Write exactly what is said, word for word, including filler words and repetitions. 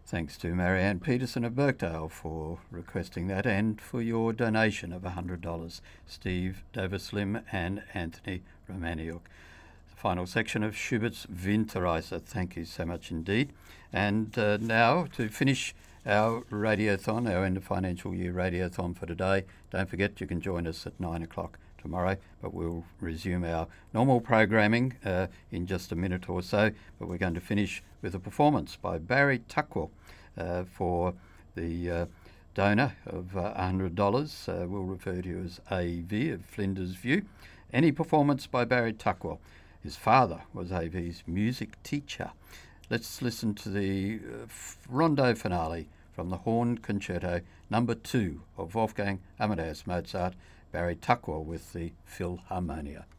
Thanks to Marianne Peterson of Birkdale for requesting that and for your donation of one hundred dollars, Steve Doverslim and Anthony Romaniuk. The final section of Schubert's Winterreise. Thank you so much indeed. And uh, now to finish our radiothon, our end of financial year radiothon for today. Don't forget you can join us at nine o'clock tomorrow, but we'll resume our normal programming uh, in just a minute or so. But we're going to finish with a performance by Barry Tuckwell uh, for the uh, donor of uh, one hundred dollars. Uh, we'll refer to you as A V of Flinders View. Any performance by Barry Tuckwell. His father was A V's music teacher. Let's listen to the uh, rondo finale from the Horn Concerto number two of Wolfgang Amadeus Mozart, Barry Tuckwell with the Philharmonia.